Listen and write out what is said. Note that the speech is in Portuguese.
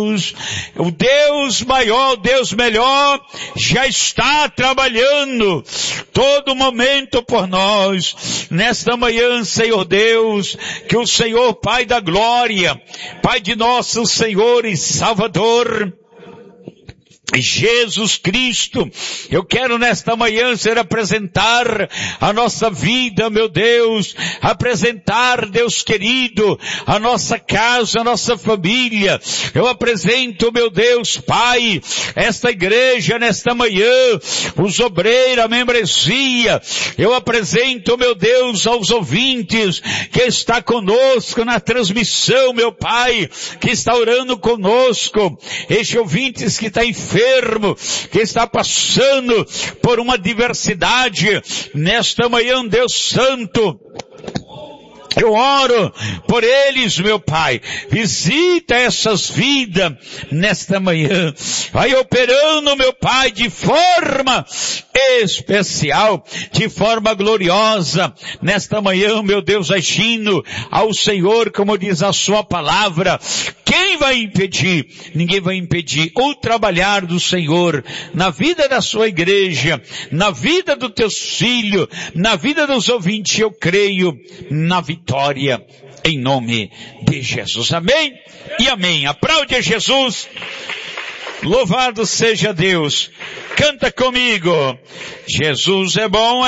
Jesus, o Deus maior, o Deus melhor, já está trabalhando todo momento por nós. Nesta manhã, Senhor Deus, que o Senhor, Pai da glória, Pai de nosso Senhor e Salvador, Jesus Cristo, eu quero nesta manhã, Senhor, apresentar a nossa vida, meu Deus, apresentar, Deus querido, a nossa casa, a nossa família. Eu apresento, meu Deus, Pai, esta igreja nesta manhã, os obreiros, a membresia. Eu apresento, meu Deus, aos ouvintes que está conosco na transmissão, meu Pai, que está orando conosco, este ouvintes que está enfermo, que está passando por uma adversidade, nesta manhã, Deus Santo, eu oro por eles, meu Pai. Visita essas vidas nesta manhã. Vai operando, meu Pai, de forma especial, de forma gloriosa. Nesta manhã, meu Deus, agindo ao Senhor, como diz a sua palavra. Quem vai impedir? Ninguém vai impedir o trabalhar do Senhor na vida da sua igreja, na vida dos teus filhos, na vida dos ouvintes. Eu creio na vitória em nome de Jesus. Amém e amém. Aplaude a Jesus. Louvado seja Deus. Canta comigo. Jesus é bom.